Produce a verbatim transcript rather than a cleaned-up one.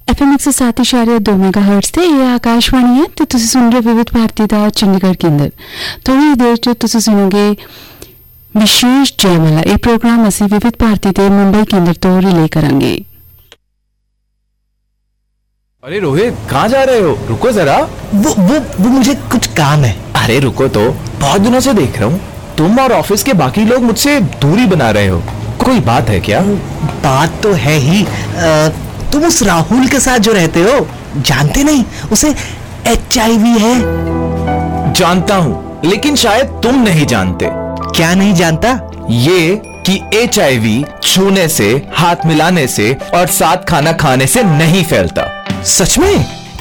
F M एक सौ सात इशारे दो मेगा हर्ट्ज ਤੇ ਇਹ ਆਕਾਸ਼ਵਾਣੀ ਹੈ ਤੇ ਤੁਸੀਂ ਸੁਣ ਰਹੇ ਵਿਵਿਧ ਭਾਰਤੀ ਦਾ ਚੰਡੀਗੜ੍ਹ ਕੇਂਦਰ। ਥੋੜੀ ਦੇਰ ਚ ਤੁਸੀਂ ਸੁਣੋਗੇ ਵਿਸ਼ੇਸ਼ ਜੈਮਾਲਾ। ਇਹ ਪ੍ਰੋਗਰਾਮ ਅਸੀਂ ਵਿਵਿਧ ਭਾਰਤੀ ਦੇ ਮੁੰਬਈ ਕੇਂਦਰ ਤੋਂ ਰਿਲੇ ਕਰਾਂਗੇ। अरे रोहित, कहाँ जा रहे हो? रुको जरा। वो वो वो मुझे कुछ काम है। अरे रुको तो, बहुत दिनों से देख रहा हूँ तुम और ऑफिस के बाकी लोग मुझसे दूरी बना रहे हो। कोई बात है क्या? बात तो है ही। आ, तुम उस राहुल के साथ जो रहते हो, जानते नहीं उसे एच आई वी है? जानता हूँ, लेकिन शायद तुम नहीं जानते। क्या नहीं जानता? ये कि एच आई वी छूने से, हाथ मिलाने से और साथ खाना खाने से नहीं फैलता। सच में?